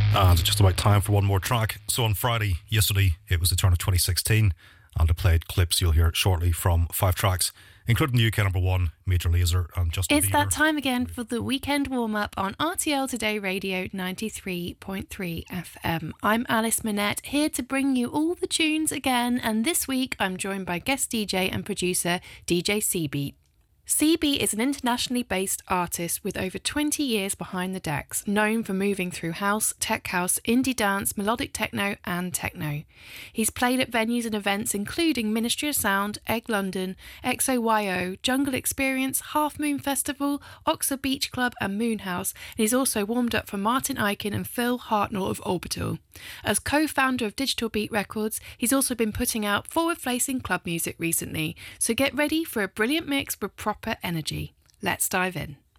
And just about time for one more track. So on Friday, yesterday, it was the turn of 2016, and I played clips you'll hear shortly from 5 tracks, including the UK number 1, Major Lazer and Justin Bieber. It's that time again for the weekend warm-up on RTL Today Radio 93.3 FM. I'm Alice Minette, here to bring you all the tunes again, and this week I'm joined by guest DJ and producer DJ CB. CB is an internationally based artist with over 20 years behind the decks, known for moving through house, tech house, indie dance, melodic techno and techno. He's played at venues and events including Ministry of Sound, Egg London, XOYO, Jungle Experience, Half Moon Festival, Oxford Beach Club and Moon House, and he's also warmed up for Martin Ikin and Phil Hartnell of Orbital. As co-founder of Digital Beat Records, he's also been putting out forward-facing club music recently, so get ready for a brilliant mix with proper energy. Let's dive in.